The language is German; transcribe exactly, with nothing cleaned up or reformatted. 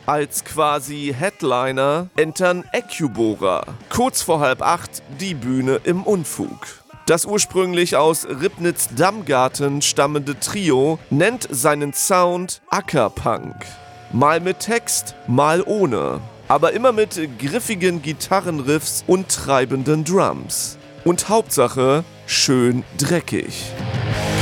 Als quasi Headliner entern Ecubora. Kurz vor halb acht die Bühne im Unfug. Das ursprünglich aus Ribnitz-Dammgarten stammende Trio nennt seinen Sound Ackerpunk. Mal mit Text, mal ohne. Aber immer mit griffigen Gitarrenriffs und treibenden Drums. Und Hauptsache schön dreckig.